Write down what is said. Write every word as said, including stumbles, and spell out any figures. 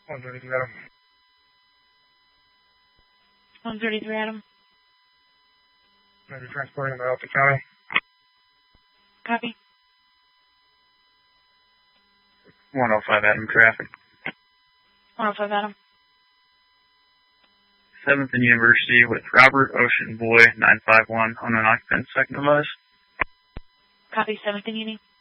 one thirty-three Adam. one thirty-three Adam. Maybe transporting to Elton County. Copy. one oh five Adam traffic. one oh five Adam. seventh and University with Robert Ocean Boy nine five one on an occupant second device. Copy, seventh and Uni.